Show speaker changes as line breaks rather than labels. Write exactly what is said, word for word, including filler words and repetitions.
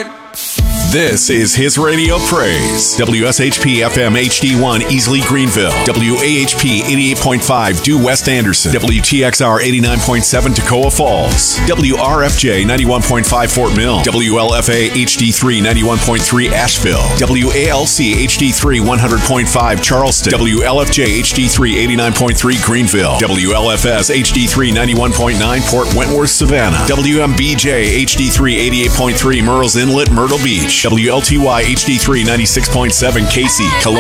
right.
This is His Radio Praise. W S H P F M H D one, Easley, Greenville. W A H P eighty-eight point five, Due West Anderson. W T X R eighty-nine point seven, Toccoa Falls. W R F J ninety-one point five, Fort Mill. W L F A H D three, ninety-one point three, Asheville. W A L C H D three, one hundred point five, Charleston. W L F J H D three, eighty-nine point three, Greenville. W L F S H D three, ninety-one point nine, Port Wentworth, Savannah. W M B J H D three, eighty-eight point three, Murrells Inlet, Myrtle Beach. W L T Y H D three, ninety-six point seven, Casey, Columbia.